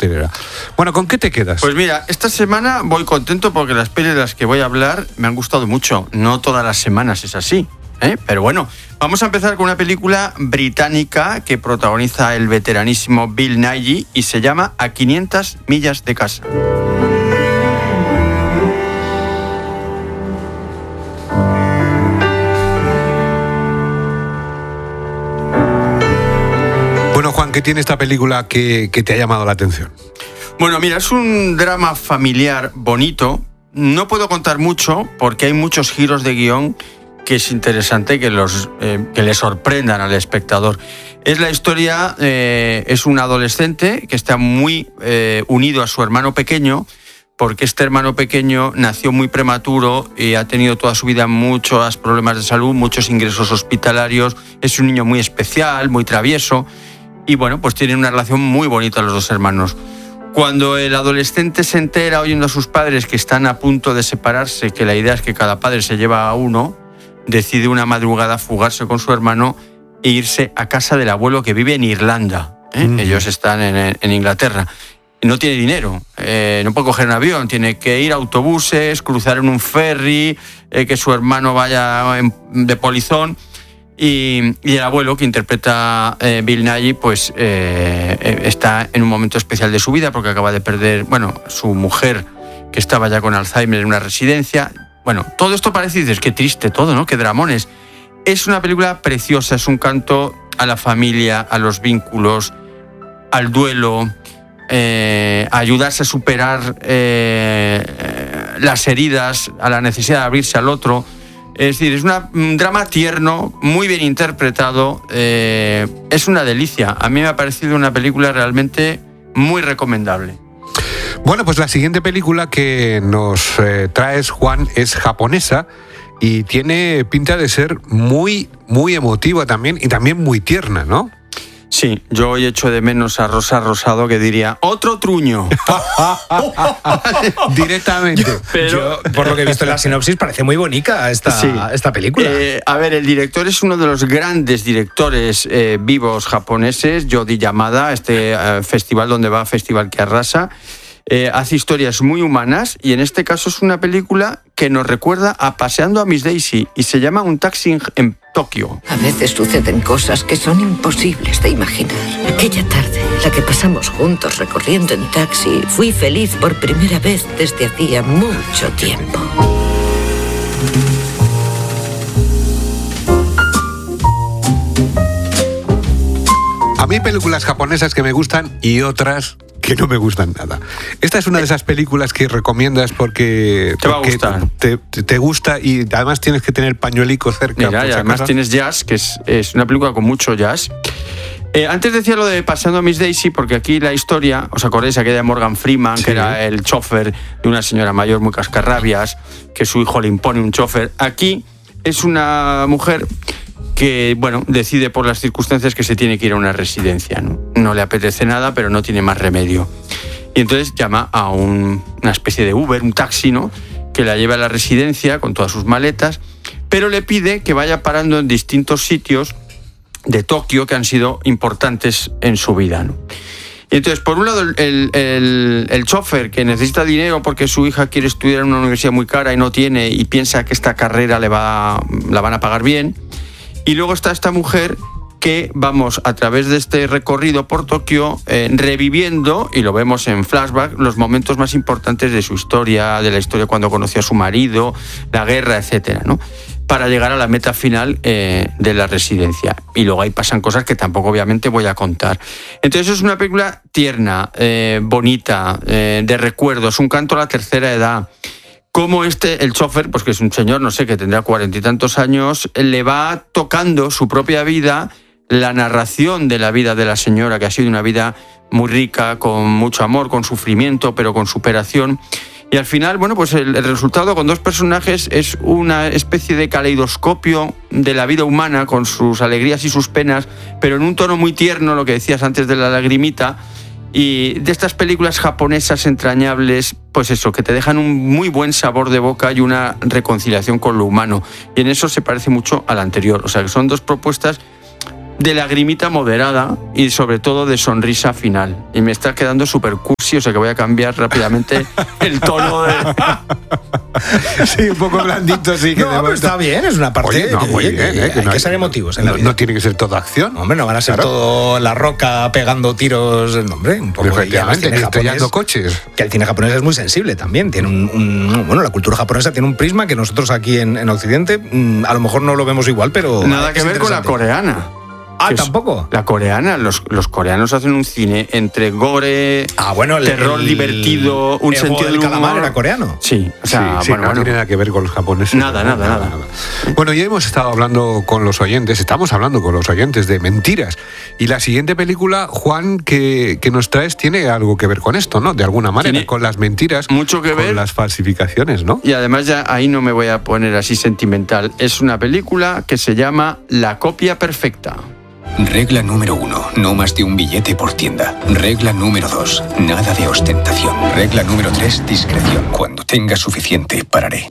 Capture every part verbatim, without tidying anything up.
cartelera. Bueno, ¿con qué te quedas? Pues mira, esta semana voy contento porque las pelis de las que voy a hablar me han gustado mucho. No todas las semanas es así, ¿eh? Pero bueno, vamos a empezar con una película británica que protagoniza el veteranísimo Bill Nighy y se llama A quinientas millas de casa. Bueno, Juan, ¿qué tiene esta película que, que te ha llamado la atención? Bueno, mira, es un drama familiar bonito. No puedo contar mucho porque hay muchos giros de guión que es interesante que, los, eh, que le sorprendan al espectador. Es la historia, eh, es un adolescente que está muy eh, unido a su hermano pequeño, porque este hermano pequeño nació muy prematuro y ha tenido toda su vida muchos problemas de salud, muchos ingresos hospitalarios. Es un niño muy especial, muy travieso. Y bueno, pues tienen una relación muy bonita los dos hermanos. Cuando el adolescente se entera oyendo a sus padres que están a punto de separarse, que la idea es que cada padre se lleva a uno, decide una madrugada fugarse con su hermano e irse a casa del abuelo que vive en Irlanda. ¿eh? Mm. Ellos están en, en Inglaterra. No tiene dinero, eh, no puede coger un avión, tiene que ir a autobuses, cruzar en un ferry, eh, que su hermano vaya en, de polizón. Y, y el abuelo, que interpreta eh, Bill Nighy, pues eh, está en un momento especial de su vida porque acaba de perder, bueno, su mujer, que estaba ya con Alzheimer en una residencia. Bueno, todo esto parece, dices, qué triste todo, ¿no? Qué dramones. Es una película preciosa, es un canto a la familia, a los vínculos, al duelo, eh, a ayudarse a superar eh, las heridas, a la necesidad de abrirse al otro. Es decir, es una, un drama tierno, muy bien interpretado, eh, es una delicia. A mí me ha parecido una película realmente muy recomendable. Bueno, pues la siguiente película que nos eh, traes, Juan, es japonesa y tiene pinta de ser muy, muy emotiva también y también muy tierna, ¿no? Sí, yo hoy echo de menos a Rosa Rosado, que diría, ¡otro truño! Directamente. Pero, yo, por lo que he visto en la sinopsis, parece muy bonita esta, sí. esta película. Eh, a ver, el director es uno de los grandes directores eh, vivos japoneses, Yodi Yamada, este eh, festival donde va, Festival que arrasa. Eh, hace historias muy humanas y en este caso es una película que nos recuerda a Paseando a Miss Daisy y se llama Un taxi en Tokio. A veces suceden cosas que son imposibles de imaginar. Aquella tarde, la que pasamos juntos recorriendo en taxi, fui feliz por primera vez desde hacía mucho tiempo. A mí hay películas japonesas que me gustan y otras que no me gustan nada. Esta es una de esas películas que recomiendas porque te va a gustar. Te, te, te gusta y además tienes que tener pañuelico cerca. Mira, y además cosa. Tienes jazz, que es, es una película con mucho jazz. Eh, antes decía lo de Paseando a Miss Daisy, porque aquí la historia, ¿os acordáis aquella de Morgan Freeman, sí. que era el chofer de una señora mayor muy cascarrabias, que su hijo le impone un chofer? Aquí es una mujer que, bueno, decide por las circunstancias que se tiene que ir a una residencia, ¿no? No le apetece nada, pero no tiene más remedio. Y entonces llama a un, una especie de Uber, un taxi, ¿no?, que la lleva a la residencia con todas sus maletas, pero le pide que vaya parando en distintos sitios de Tokio que han sido importantes en su vida, ¿no? Y entonces, por un lado, el, el, el, el chofer, que necesita dinero porque su hija quiere estudiar en una universidad muy cara y no tiene, y piensa que esta carrera le va, la van a pagar bien. Y luego está esta mujer que vamos a través de este recorrido por Tokio eh, reviviendo, y lo vemos en flashback, los momentos más importantes de su historia, de la historia cuando conoció a su marido, la guerra, etcétera, ¿no?, para llegar a la meta final eh, de la residencia. Y luego ahí pasan cosas que tampoco obviamente voy a contar. Entonces es una película tierna, eh, bonita, eh, de recuerdos, un canto a la tercera edad. Como este, el chofer, pues que es un señor, no sé, que tendrá cuarenta y tantos años, le va tocando su propia vida, la narración de la vida de la señora, que ha sido una vida muy rica, con mucho amor, con sufrimiento, pero con superación. Y al final, bueno, pues el, el resultado con dos personajes es una especie de caleidoscopio de la vida humana, con sus alegrías y sus penas, pero en un tono muy tierno, lo que decías antes de la lagrimita. Y de estas películas japonesas entrañables, pues eso, que te dejan un muy buen sabor de boca y una reconciliación con lo humano. Y en eso se parece mucho a la anterior. O sea, que son dos propuestas de lagrimita moderada y sobre todo de sonrisa final. Y me está quedando súper cursi, o sea que voy a cambiar rápidamente el tono de... Sí, un poco blandito, sí. Que no, pero está bien, es una parte... Oye, no, muy bien, eh, que hay no, que ser emotivos en la no, vida. no tiene que ser toda acción. Hombre, no van a ser Claro. todo La Roca pegando tiros, no, hombre, un poco. Efectivamente, ni ni estrellando coches. Que el cine japonés es muy sensible también. Tiene un, un- bueno, la cultura japonesa tiene un prisma que nosotros aquí en, en Occidente mm, a lo mejor no lo vemos igual, pero Nada que es ver con la interesante. coreana. Ah, Que es- tampoco. La coreana, los, los coreanos hacen un cine entre gore, Ah, bueno, el, terror el- divertido, un el sentido juego del del calamar humor. era coreano. Sí, o sea, sí, sí, bueno, no bueno. tiene nada que ver con los japoneses. Nada, no, nada, nada. Bueno, ya hemos estado hablando con los oyentes, estamos hablando con los oyentes de mentiras. Y la siguiente película, Juan, que, que nos traes, tiene algo que ver con esto, ¿no? De alguna manera, Tiene con las mentiras, mucho que con ver. las falsificaciones, ¿no? Y además ya ahí no me voy a poner así sentimental. Es una película que se llama La copia perfecta. Regla número uno, no más de un billete por tienda. Regla número dos, nada de ostentación. Regla número tres, discreción. Cuando tenga suficiente, pararé.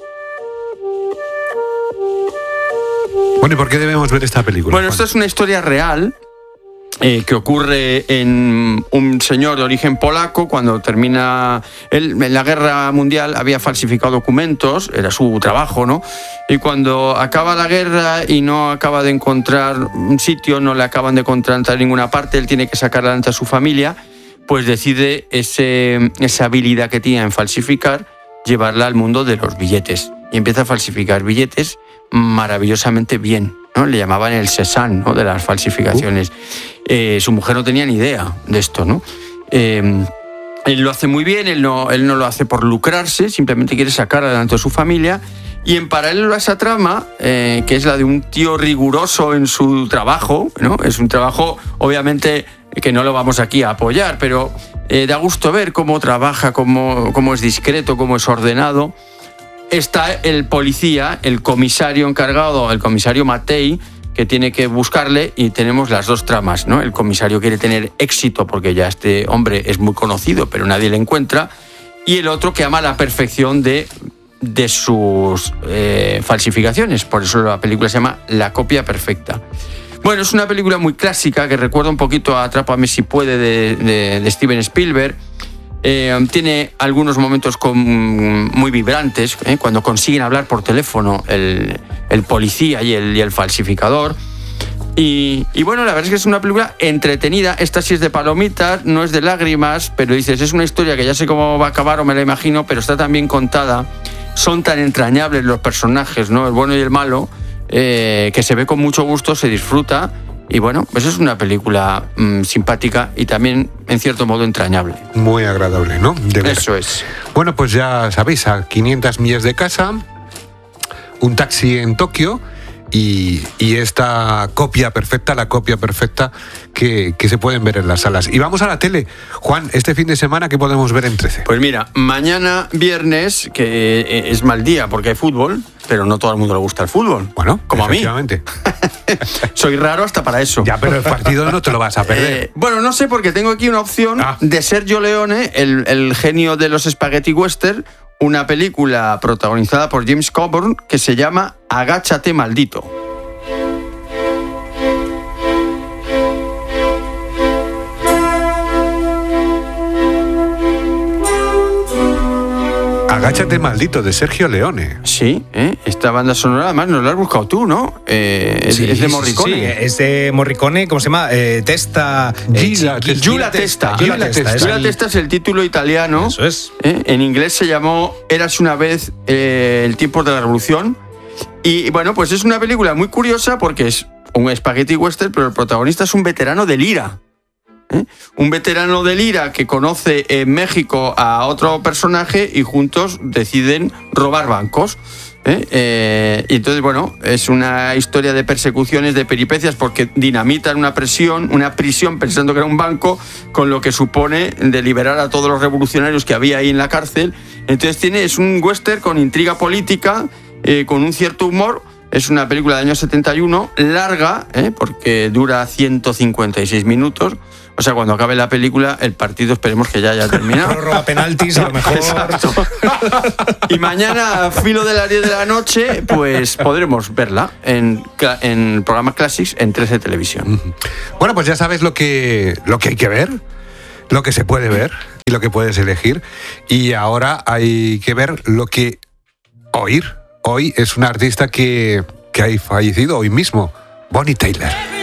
Bueno, ¿y por qué debemos ver esta película? Bueno, Juan? esto es una historia real eh, que ocurre en un señor de origen polaco cuando termina... Él en la guerra mundial había falsificado documentos, era su trabajo, ¿no? Y cuando acaba la guerra y no acaba de encontrar un sitio, no le acaban de encontrar en ninguna parte, él tiene que sacar adelante a su familia, pues decide ese, esa habilidad que tenía en falsificar, llevarla al mundo de los billetes. Y empieza a falsificar billetes maravillosamente bien, ¿no? Le llamaban el Cézanne, ¿no? De las falsificaciones. Eh, su mujer no tenía ni idea de esto, ¿no? Eh, él lo hace muy bien, él no, él no lo hace por lucrarse, simplemente quiere sacar adelante a su familia. Y en paralelo a esa trama, eh, que es la de un tío riguroso en su trabajo, ¿no? Es un trabajo, obviamente, que no lo vamos aquí a apoyar, pero eh, da gusto ver cómo trabaja, cómo, cómo es discreto, cómo es ordenado. Está el policía, el comisario encargado, el comisario Matei, que tiene que buscarle, y tenemos las dos tramas, ¿no? El comisario quiere tener éxito porque ya este hombre es muy conocido, pero nadie le encuentra, y el otro que ama la perfección de, de sus eh, falsificaciones. Por eso la película se llama La copia perfecta. Bueno, es una película muy clásica que recuerda un poquito a Atrápame si puede de, de, de Steven Spielberg. Eh, tiene algunos momentos con, muy vibrantes, ¿eh? Cuando consiguen hablar por teléfono el, el policía y el, y el falsificador. Y, y bueno, la verdad es que es una película entretenida. Esta sí es de palomitas, no es de lágrimas, pero dices, es una historia que ya sé cómo va a acabar o me la imagino, pero está tan bien contada, son tan entrañables los personajes, ¿no? El bueno y el malo, eh, que se ve con mucho gusto, se disfruta. Y bueno, pues es una película mmm, simpática y también, en cierto modo, entrañable. Muy agradable, ¿no? De ver. Eso es. Bueno, pues ya sabéis, a quinientas millas de casa, un taxi en Tokio y, y esta copia perfecta, la copia perfecta que, que se pueden ver en las salas. Y vamos a la tele. Juan, este fin de semana, ¿qué podemos ver en trece? Pues mira, mañana viernes, que es mal día porque hay fútbol, pero no todo el mundo le gusta el fútbol. Bueno, como a mí. efectivamente. Soy raro hasta para eso. Ya, pero el partido no te lo vas a perder. Eh, bueno, no sé, porque tengo aquí una opción Ah. de Sergio Leone, el, el genio de los spaghetti western, una película protagonizada por James Coburn que se llama Agáchate, maldito. Agáchate, maldito, de Sergio Leone. Sí, ¿eh? Esta banda sonora, además, nos la has buscado tú, ¿no? Eh, es, Sí, es de sí, Morricone. sí, es de Morricone, ¿cómo se llama? Eh, Testa. eh, Gila, Chi- Giulia Testa. Giulia Giulia Testa, Testa. es Giulia el- Testa es el título italiano. Eso es. ¿eh? En inglés se llamó Érase una vez eh, el tiempo de la revolución. Y bueno, pues es una película muy curiosa porque es un spaghetti western, pero el protagonista es un veterano del IRA. ¿eh? Un veterano del IRA que conoce en México a otro personaje y juntos deciden robar bancos. ¿eh? Eh, y entonces, bueno, es una historia de persecuciones, de peripecias, porque dinamitan una prisión, una prisión pensando que era un banco, con lo que supone de liberar a todos los revolucionarios que había ahí en la cárcel. Entonces tiene, es un western con intriga política, eh, con un cierto humor, Es una película del año setenta y uno, larga, ¿eh? porque dura ciento cincuenta y seis minutos. O sea, cuando acabe la película, el partido esperemos que ya haya terminado. Prórroga, penaltis, a lo mejor. Exacto. Y mañana, a filo de las diez de la noche, pues podremos verla en, en programa Classics en trece Televisión. Bueno, pues ya sabes lo que, lo que hay que ver, lo que se puede ver y lo que puedes elegir. Y ahora hay que ver lo que oír. Hoy es una artista que, que ha fallecido hoy mismo, Bonnie Tyler.